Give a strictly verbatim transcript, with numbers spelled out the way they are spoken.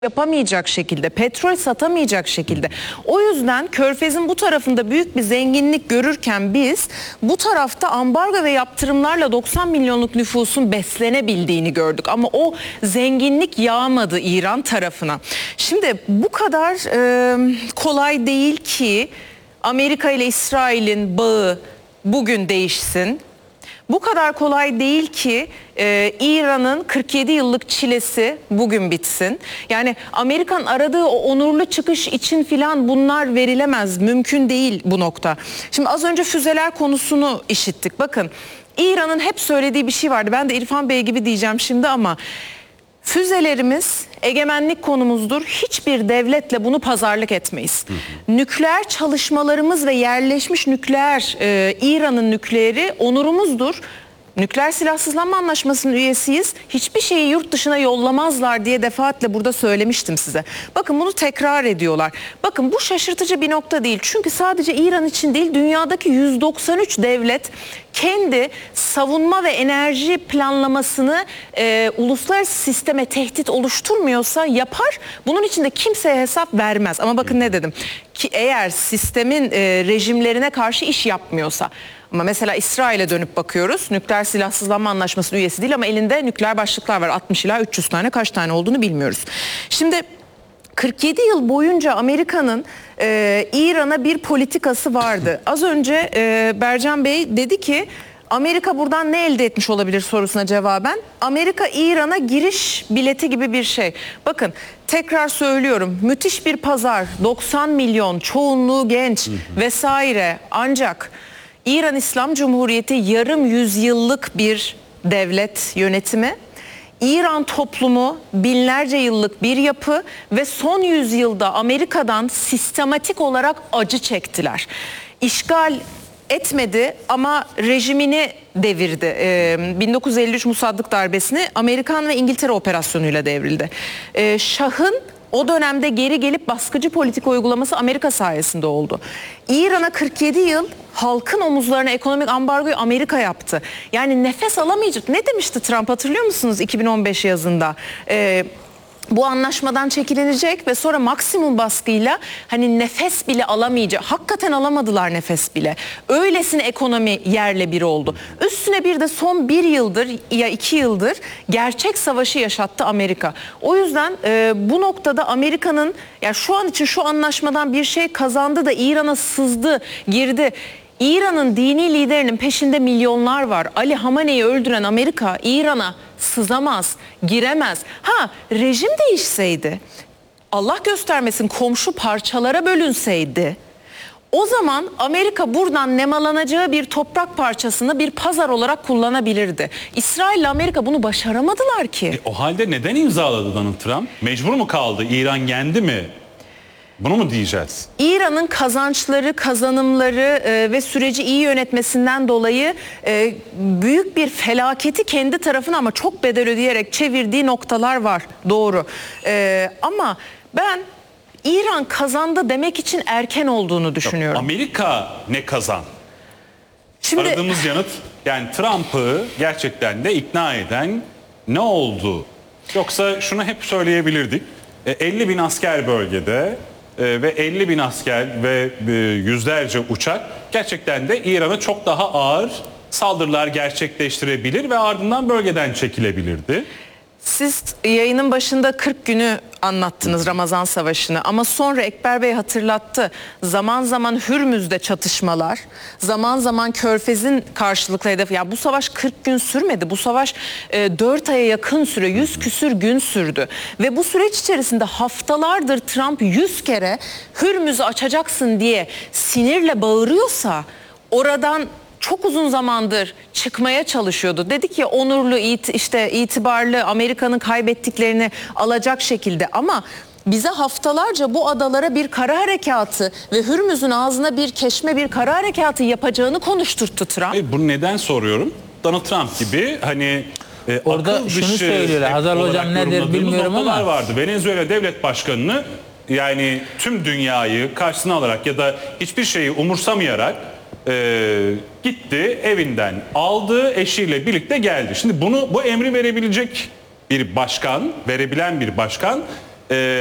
yapamayacak şekilde, petrol satamayacak şekilde. O yüzden Körfez'in bu tarafında büyük bir zenginlik görürken biz bu tarafta ambargo ve yaptırımlarla doksan milyonluk nüfusun beslenebildiğini gördük. Ama o zenginlik yağmadı İran tarafına. Şimdi bu kadar e, kolay değil ki Amerika ile İsrail'in bağı bugün değişsin. Bu kadar kolay değil ki e, İran'ın kırk yedi yıllık çilesi bugün bitsin. Yani Amerikan aradığı o onurlu çıkış için filan bunlar verilemez. Mümkün değil bu nokta. Şimdi az önce füzeler konusunu işittik. Bakın İran'ın hep söylediği bir şey vardı. Ben de İrfan Bey gibi diyeceğim şimdi ama füzelerimiz egemenlik konumuzdur. Hiçbir devletle bunu pazarlık etmeyiz. Hı hı. Nükleer çalışmalarımız ve yerleşmiş nükleer e, İran'ın nükleeri onurumuzdur. Nükleer silahsızlanma anlaşmasının üyesiyiz. Hiçbir şeyi yurt dışına yollamazlar diye defaatle burada söylemiştim size. Bakın bunu tekrar ediyorlar. Bakın bu şaşırtıcı bir nokta değil. Çünkü sadece İran için değil, dünyadaki yüz doksan üç devlet kendi savunma ve enerji planlamasını e, uluslararası sisteme tehdit oluşturmuyorsa yapar. Bunun için de kimseye hesap vermez. Ama bakın ne dedim? Ki eğer sistemin e, rejimlerine karşı iş yapmıyorsa. Ama mesela İsrail'e dönüp bakıyoruz. Nükleer silahsızlanma anlaşmasının üyesi değil ama elinde nükleer başlıklar var. altmış ila üç yüz tane, kaç tane olduğunu bilmiyoruz. Şimdi kırk yedi yıl boyunca Amerika'nın e, İran'a bir politikası vardı. Az önce e, Bercan Bey dedi ki Amerika buradan ne elde etmiş olabilir sorusuna cevaben Amerika İran'a giriş bileti gibi bir şey. Bakın tekrar söylüyorum, müthiş bir pazar, doksan milyon, çoğunluğu genç vesaire, ancak İran İslam Cumhuriyeti yarım yüzyıllık bir devlet yönetimi. İran toplumu binlerce yıllık bir yapı ve son yüzyılda Amerika'dan sistematik olarak acı çektiler. İşgal etmedi ama rejimini devirdi. Ee, bin dokuz yüz elli üç Musaddık darbesini Amerikan ve İngiltere operasyonuyla devrildi. Ee, Şah'ın o dönemde geri gelip baskıcı politika uygulaması Amerika sayesinde oldu. İran'a kırk yedi yıl halkın omuzlarına ekonomik ambargoyu Amerika yaptı. Yani nefes alamayacak. Ne demişti Trump, hatırlıyor musunuz iki bin on beş yazında? Ee, bu anlaşmadan çekilinecek ve sonra maksimum baskıyla hani nefes bile alamayacak. Hakikaten alamadılar nefes bile. Öylesine ekonomi yerle bir oldu. Üstüne bir de son bir yıldır ya iki yıldır gerçek savaşı yaşattı Amerika. O yüzden e, bu noktada Amerika'nın ya şu an için şu anlaşmadan bir şey kazandı da İran'a sızdı, girdi. İran'ın dini liderinin peşinde milyonlar var. Ali Hamane'yi öldüren Amerika İran'a sızamaz, giremez. Ha, rejim değişseydi, Allah göstermesin komşu parçalara bölünseydi, o zaman Amerika buradan nemalanacağı bir toprak parçasını bir pazar olarak kullanabilirdi. İsrail ile Amerika bunu başaramadılar ki. E, o halde neden imzaladı Donald Trump? Mecbur mu kaldı? İran yendi mi? Bunu mu diyeceğiz? İran'ın kazançları, kazanımları e, ve süreci iyi yönetmesinden dolayı e, büyük bir felaketi kendi tarafına ama çok bedel ödeyerek çevirdiği noktalar var. Doğru. E, ama ben İran kazandı demek için erken olduğunu düşünüyorum. Yok, Amerika ne kazan? Şimdi, aradığımız yanıt, yani Trump'ı gerçekten de ikna eden ne oldu? Yoksa şunu hep söyleyebilirdik. elli bin asker bölgede ve elli bin asker ve yüzlerce uçak gerçekten de İran'a çok daha ağır saldırılar gerçekleştirebilir ve ardından bölgeden çekilebilirdi. Siz yayının başında kırk günü anlattınız, Ramazan Savaşı'nı, ama sonra Ekber Bey hatırlattı. Zaman zaman Hürmüz'de çatışmalar, zaman zaman Körfez'in karşılıklı hedefi. Ya bu savaş kırk gün sürmedi. Bu savaş e, dört aya yakın süre, yüz küsür gün sürdü. Ve bu süreç içerisinde haftalardır Trump yüz kere Hürmüz'ü açacaksın diye sinirle bağırıyorsa oradan çok uzun zamandır çıkmaya çalışıyordu. Dedik ya, onurlu, it, işte itibarlı, Amerika'nın kaybettiklerini alacak şekilde, ama bize haftalarca bu adalara bir kara harekatı ve Hürmüz'ün ağzına bir keşme bir kara harekatı yapacağını konuşturttu Trump. E, bunu neden soruyorum? Donald Trump gibi hani e, orada şunu söylüyorlar. Hazal Hocam nedir bilmiyorum ama vardı. Venezuela devlet başkanını, yani tüm dünyayı karşısına alarak ya da hiçbir şeyi umursamayarak Ee, gitti, evinden aldı, eşiyle birlikte geldi. Şimdi bunu, bu emri verebilecek bir başkan, verebilen bir başkan e,